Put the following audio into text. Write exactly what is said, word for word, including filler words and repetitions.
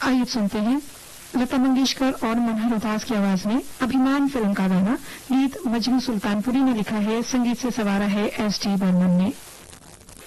आइए सुनते हैं लता मंगेशकर और मनोहर उदास की आवाज में अभिमान फिल्म का गाना। गीत मजनू सुल्तानपुरी ने लिखा है, संगीत से सवारा है एस टी बर्मन ने।